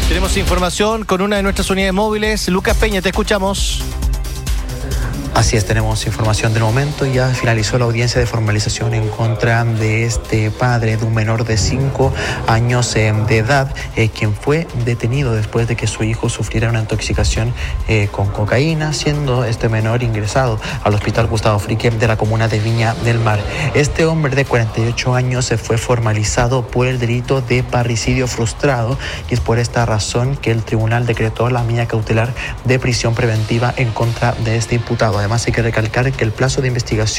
Tenemos información con una de nuestras unidades móviles. Lucas Peña, te escuchamos. Así es, tenemos información del momento. Ya finalizó la audiencia de formalización en contra de este padre de un menor de 5 años de edad, quien fue detenido después de que su hijo sufriera una intoxicación con cocaína, siendo este menor ingresado al hospital Gustavo Fricke de la comuna de Viña del Mar. Este hombre de 48 años se fue formalizado por el delito de parricidio frustrado, y es por esta razón que el tribunal decretó la medida cautelar de prisión preventiva en contra de este imputado. Además, hay que recalcar que el plazo de investigación